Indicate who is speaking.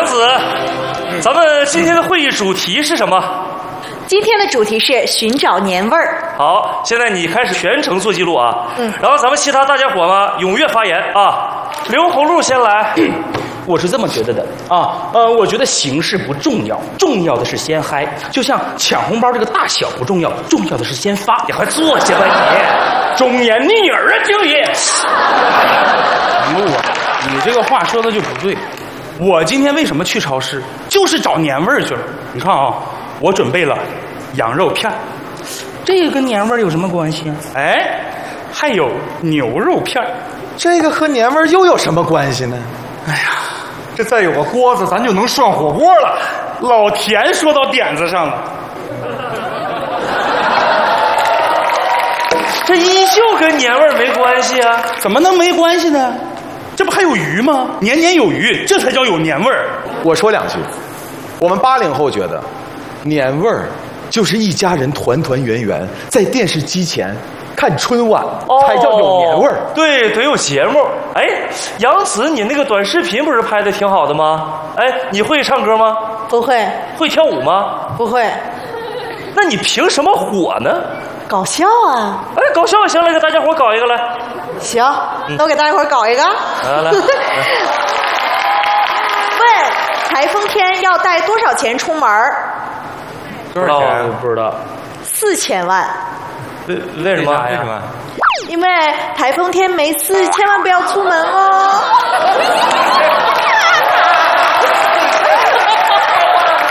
Speaker 1: 子，咱们今天的会议主题是什么？
Speaker 2: 今天的主题是寻找年味儿。
Speaker 1: 好，现在你开始全程做记录啊。然后咱们其他大家伙嘛，踊跃发言啊。刘红路先来。
Speaker 3: 我是这么觉得的啊，我觉得形式不重要，重要的是先嗨。就像抢红包这个大小不重要，重要的是先发。
Speaker 1: 你快坐下吧你，
Speaker 3: 忠言逆耳啊，经理。路啊，你这个话说的就不对。我今天为什么去超市，就是找年味儿去了。你看啊，我准备了羊肉片，这个跟年味儿有什么关系啊？哎，还有牛肉片，
Speaker 4: 这个和年味儿又有什么关系呢？
Speaker 3: 哎呀，这再有个锅子，咱就能涮火锅了。老田说到点子上了，
Speaker 1: 这依旧跟年味儿没关系啊？
Speaker 3: 怎么能没关系呢？这不还有鱼吗？年年有余，这才叫有年味儿。
Speaker 4: 我说两句，我们80后觉得，年味儿就是一家人团团圆圆在电视机前看春晚，才叫有年味儿。
Speaker 1: 对，得有节目。哎，杨紫，你那个短视频不是拍的挺好的吗？哎，你会唱歌吗？
Speaker 2: 不会。
Speaker 1: 会跳舞吗？
Speaker 2: 不会。
Speaker 1: 那你凭什么火呢？
Speaker 2: 搞笑啊！
Speaker 1: 哎，搞笑行，来给大家伙搞一个来。
Speaker 2: 行，那我给大家伙搞一个。
Speaker 1: 来。
Speaker 2: 问：台风天要带多少钱出门？
Speaker 1: 多少钱？不知道。
Speaker 2: 4000万。
Speaker 1: 为什么？为什么？
Speaker 2: 因为台风天没事，千万不要出门哦。